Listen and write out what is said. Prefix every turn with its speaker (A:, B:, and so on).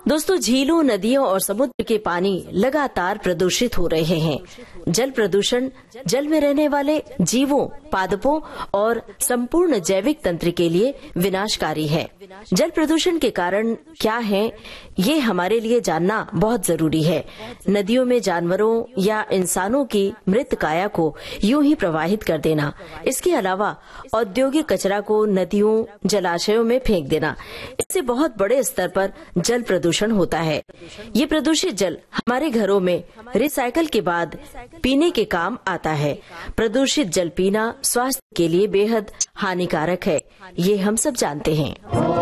A: दोस्तों, झीलों, नदियों और समुद्र के पानी लगातार प्रदूषित हो रहे हैं। जल प्रदूषण जल में रहने वाले जीवों, पादपों और संपूर्ण जैविक तंत्र के लिए विनाशकारी है। जल प्रदूषण के कारण क्या है, ये हमारे लिए जानना बहुत जरूरी है। नदियों में जानवरों या इंसानों की मृत काया को यूं ही प्रवाहित कर देना, इसके अलावा औद्योगिक कचरा को नदियों, जलाशयों में फेंक देना, इससे बहुत बड़े स्तर पर जल प्रदूषण होता है। ये प्रदूषित जल हमारे घरों में रिसाइकल के बाद पीने के काम आता है। प्रदूषित जल पीना स्वास्थ्य के लिए बेहद हानिकारक है, ये हम सब जानते हैं।